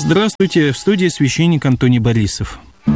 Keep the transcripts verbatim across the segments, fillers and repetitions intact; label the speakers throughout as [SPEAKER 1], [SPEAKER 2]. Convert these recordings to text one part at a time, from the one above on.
[SPEAKER 1] Здравствуйте, в студии священник Антоний Борисов.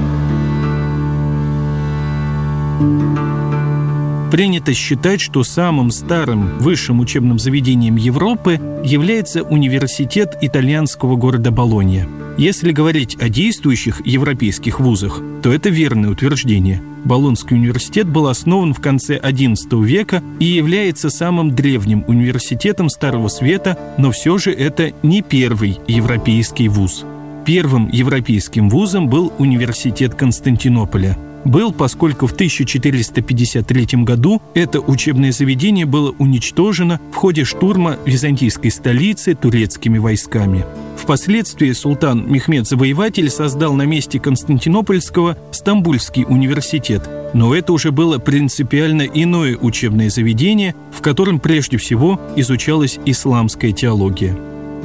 [SPEAKER 1] Принято считать, что самым старым высшим учебным заведением Европы является университет итальянского города Болонья. Если говорить о действующих европейских вузах, то это верное утверждение. Болонский университет был основан в конце одиннадцатого века и является самым древним университетом Старого Света, но все же это не первый европейский вуз. Первым европейским вузом был университет Константинополя. Был, поскольку в тысяча четыреста пятьдесят третьем году это учебное заведение было уничтожено в ходе штурма византийской столицы турецкими войсками. Впоследствии султан Мехмед Завоеватель создал на месте Константинопольского Стамбульский университет, но это уже было принципиально иное учебное заведение, в котором прежде всего изучалась исламская теология.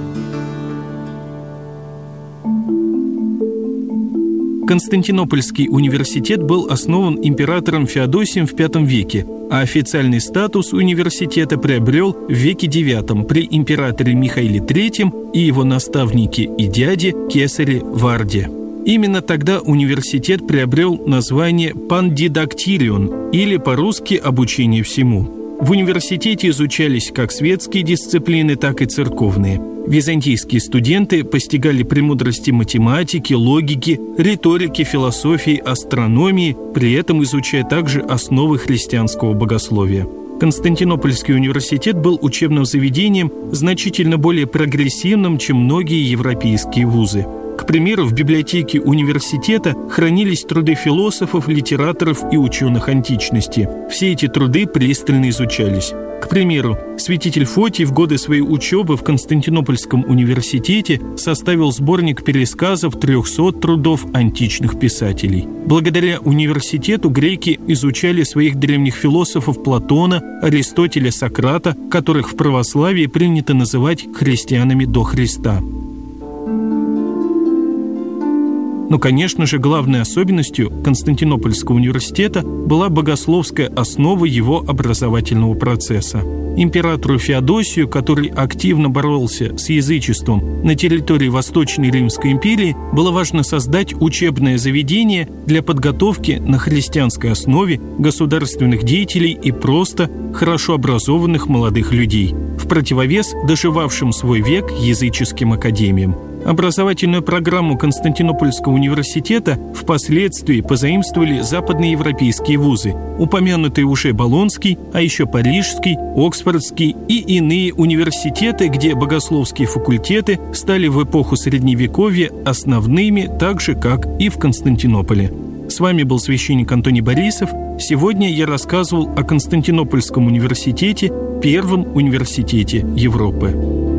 [SPEAKER 1] Константинопольский университет был основан императором Феодосием в пятом веке, а официальный статус университета приобрел в веке девятом при императоре Михаиле третьем и его наставнике и дяде Кесаре Варде. Именно тогда университет приобрел название «Пандидактилион» или по-русски «Обучение всему». В университете изучались как светские дисциплины, так и церковные. Византийские студенты постигали премудрости математики, логики, риторики, философии, астрономии, при этом изучая также основы христианского богословия. Константинопольский университет был учебным заведением значительно более прогрессивным, чем многие европейские вузы. К примеру, в библиотеке университета хранились труды философов, литераторов и ученых античности. Все эти труды пристально изучались. К примеру, святитель Фотий в годы своей учебы в Константинопольском университете составил сборник пересказов трехсот трудов античных писателей. Благодаря университету греки изучали своих древних философов Платона, Аристотеля, Сократа, которых в православии принято называть христианами до Христа. Но, конечно же, главной особенностью Константинопольского университета была богословская основа его образовательного процесса. Императору Феодосию, который активно боролся с язычеством на территории Восточной Римской империи, было важно создать учебное заведение для подготовки на христианской основе государственных деятелей и просто хорошо образованных молодых людей, в противовес доживавшим свой век языческим академиям. Образовательную программу Константинопольского университета впоследствии позаимствовали западноевропейские вузы, упомянутые уже Болонский, а еще Парижский, Оксфордский и иные университеты, где богословские факультеты стали в эпоху Средневековья основными, так же, как и в Константинополе. С вами был священник Антоний Борисов. Сегодня я рассказывал о Константинопольском университете, первом университете Европы.